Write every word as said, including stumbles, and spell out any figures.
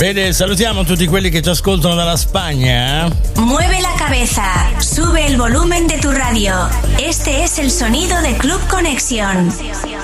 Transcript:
Fede, salutiamo tutti quelli che ci ascoltano dalla Spagna. Mueve la cabeza, sube el volumen de tu radio. Este es el sonido de Club Conexión.